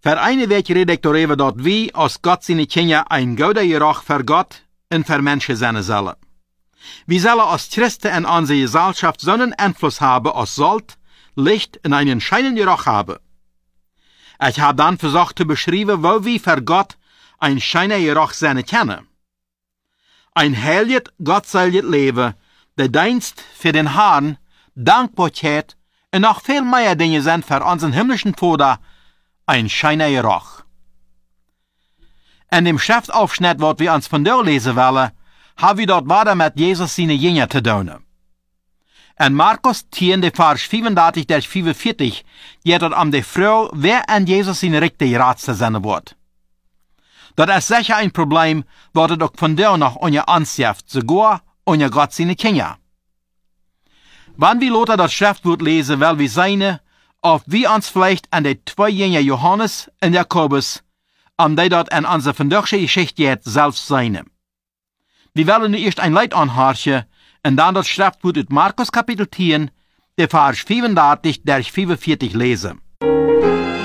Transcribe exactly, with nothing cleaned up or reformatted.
Für eine Week red ik darüber, dat wie als Gott seine Kinder ein guter Geruch für Gott und für Menschen sein sollen. Wir sollen als Christen in unserer Gesellschaft so einen Einfluss haben als Salz, Licht und einen scheinen Geruch haben. Ich habe dann versucht zu beschreiben, wo wir für Gott ein scheiner Geruch sein können. Ein heiliges, gottseiliges Leben, der Dienst für den Herrn, Dankbarkeit und noch viel mehr Dinge sind für unseren himmlischen Vater ein scheiner Geruch. In dem Schriftaufschnitt, was wir uns von da lesen wollen, haben wir dort weiter mit Jesus seine Jünger zu tun. In Markus zehn, der Vers fünfunddreißig bis fünfundvierzig, geht es um die Frau, wer an Jesus seine richtige Rat zu sein wird. Das ist sicher ein Problem, was es auch von da noch unser Ansicht, sogar unser Gott seine Kinder. Wenn wir Lothar das Schriftwort lesen, weil wir seine, auf wie uns vielleicht an die zwei Jünger Johannes und Jakobus, um die dort in unserer verdächtigen Geschichte jetzt selbst seine. Wir wollen nu erst ein Lied anhören und dann das Schriftwort aus Markus Kapitel zehn, der Vers fünfunddreißig bis fünfundvierzig lesen.